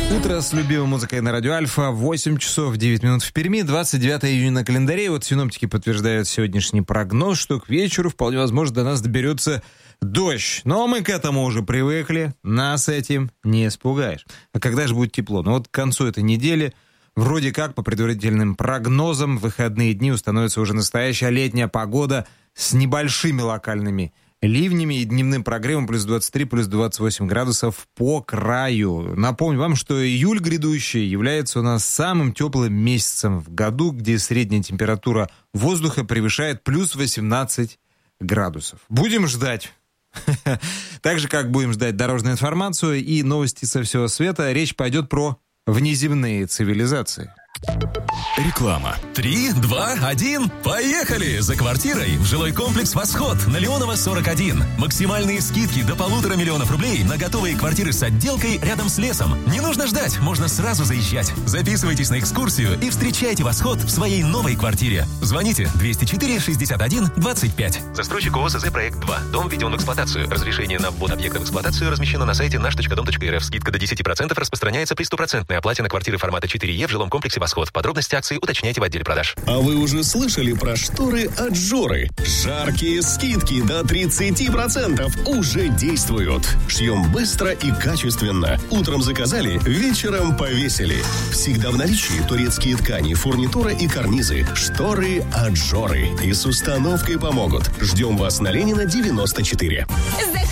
Утро с любимой музыкой на радио Альфа. 8 часов 9 минут в Перми. 29 июня на календаре. Вот синоптики подтверждают сегодняшний прогноз, что к вечеру вполне возможно до нас доберется дождь. Но мы к этому уже привыкли. Нас этим не испугаешь. А когда же будет тепло? Ну вот к концу этой недели, вроде как, по предварительным прогнозам, в выходные дни установится уже настоящая летняя погода с небольшими локальными ливнями и дневным прогревом плюс 23, плюс 28 градусов по краю. Напомню вам, что июль грядущий является у нас самым теплым месяцем в году, где средняя температура воздуха превышает плюс 18 градусов. Будем ждать. Так же, как будем ждать дорожную информацию и новости со всего света, речь пойдет про внеземные цивилизации. Реклама. 3, 2, 1, поехали! За квартирой в жилой комплекс «Восход» на Леонова, 41. Максимальные скидки до 1,5 миллиона рублей на готовые квартиры с отделкой рядом с лесом. Не нужно ждать, можно сразу заезжать. Записывайтесь на экскурсию и встречайте «Восход» в своей новой квартире. Звоните 204 61 25. Застройщик ООС «Проект 2». Дом введен в эксплуатацию. Разрешение на ввод объекта в эксплуатацию размещено на сайте наш.дом.рф. Скидка до 10% распространяется при 100% оплате на квартиры формата 4Е в жилом комплексе «Восход». Подробности акции уточняйте в отделе продаж. А вы уже слышали про шторы от Жоры? Жаркие скидки до 30% уже действуют. Шьем быстро и качественно. Утром заказали, вечером повесили. Всегда в наличии турецкие ткани, фурнитура и карнизы. Шторы от Жоры. И с установкой помогут. Ждем вас на Ленина, 94.